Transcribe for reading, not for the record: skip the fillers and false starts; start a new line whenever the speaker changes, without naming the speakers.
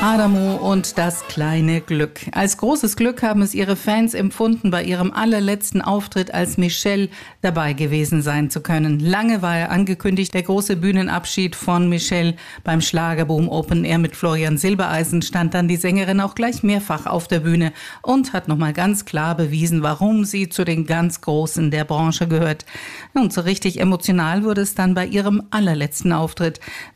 Adamo und das kleine Glück. Als großes Glück haben es ihre Fans empfunden, bei ihrem allerletzten Auftritt als Michelle dabei gewesen sein zu können. Lange war er angekündigt, der große Bühnenabschied von Michelle. Beim Schlagerboom Open Air mit Florian Silbereisen stand dann die Sängerin auch gleich mehrfach auf der Bühne und hat nochmal ganz klar bewiesen, warum sie zu den ganz Großen der Branche gehört. Und so richtig emotional wurde es dann bei ihrem allerletzten Auftritt.